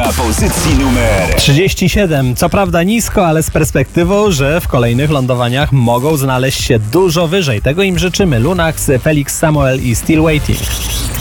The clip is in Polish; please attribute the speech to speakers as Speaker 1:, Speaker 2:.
Speaker 1: na pozycji numer
Speaker 2: 37. Co prawda nisko, ale z perspektywą, że w kolejnych lądowaniach mogą znaleźć się dużo wyżej. Tego im życzymy. Lunax, Felix Samuel i Still Waiting.